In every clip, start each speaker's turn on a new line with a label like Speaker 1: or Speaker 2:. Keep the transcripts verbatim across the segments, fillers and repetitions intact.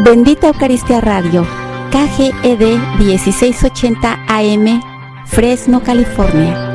Speaker 1: Bendita Eucaristía Radio, K G E D dieciséis ochenta A M, Fresno, California.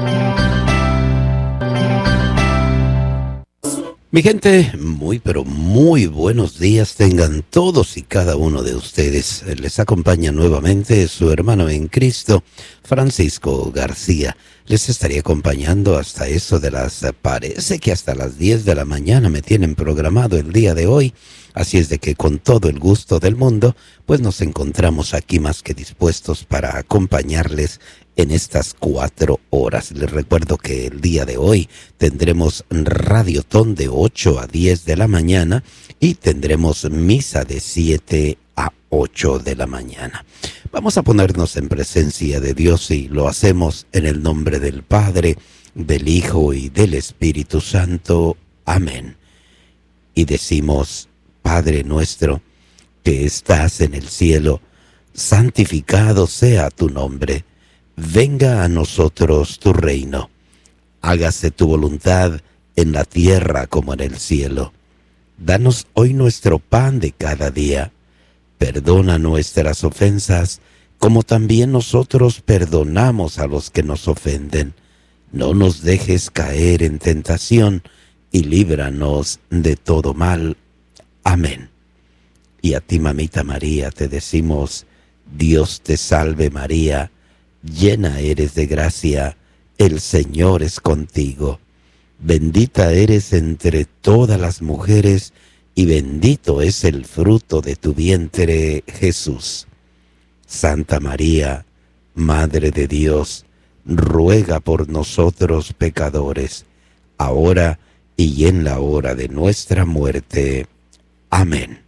Speaker 2: Mi gente, muy pero muy buenos días tengan todos y cada uno de ustedes. Les acompaña nuevamente su hermano en Cristo, Francisco García. Les estaré acompañando hasta eso de las, parece que hasta las diez de la mañana me tienen programado el día de hoy. Así es de que con todo el gusto del mundo, pues nos encontramos aquí más que dispuestos para acompañarles en estas cuatro horas. Les recuerdo que el día de hoy tendremos Radiotón de ocho a diez de la mañana y tendremos misa de siete a ocho de la mañana. Vamos a ponernos en presencia de Dios y lo hacemos en el nombre del Padre, del Hijo y del Espíritu Santo. Amén. Y decimos: Padre nuestro, que estás en el cielo, santificado sea tu nombre. Venga a nosotros tu reino. Hágase tu voluntad en la tierra como en el cielo. Danos hoy nuestro pan de cada día. Perdona nuestras ofensas, como también nosotros perdonamos a los que nos ofenden. No nos dejes caer en tentación, y líbranos de todo mal. Amén. Y a ti, mamita María, te decimos: Dios te salve María, llena eres de gracia, el Señor es contigo. Bendita eres entre todas las mujeres, y bendito es el fruto de tu vientre, Jesús. Santa María, Madre de Dios, ruega por nosotros pecadores, ahora y en la hora de nuestra muerte. Amén.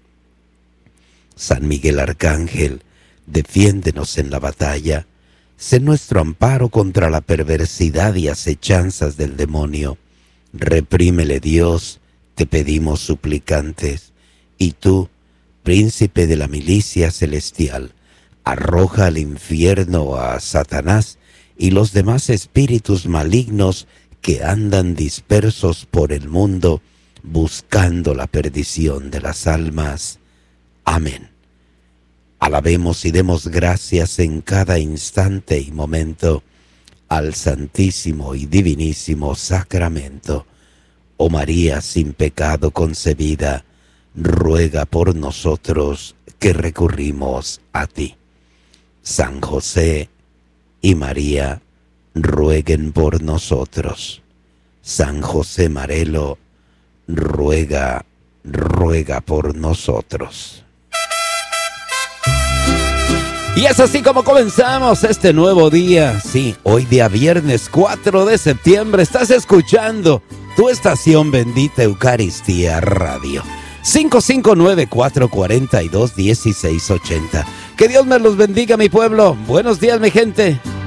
Speaker 2: San Miguel Arcángel, defiéndenos en la batalla. Sé nuestro amparo contra la perversidad y acechanzas del demonio. Reprímele, Dios, te pedimos suplicantes. Y tú, príncipe de la milicia celestial, arroja al infierno a Satanás y los demás espíritus malignos que andan dispersos por el mundo, buscando la perdición de las almas. Amén. Alabemos y demos gracias en cada instante y momento al Santísimo y Divinísimo Sacramento. Oh María sin pecado concebida, ruega por nosotros que recurrimos a ti. San José y María, rueguen por nosotros. San José Marelo, ruega, ruega por nosotros. Y es así como comenzamos este nuevo día. Sí, hoy día viernes cuatro de septiembre estás escuchando tu estación Bendita Eucaristía Radio. cinco cinco nueve, cuatro cuatro dos, uno seis ocho cero. Que Dios me los bendiga, mi pueblo. Buenos días, mi gente.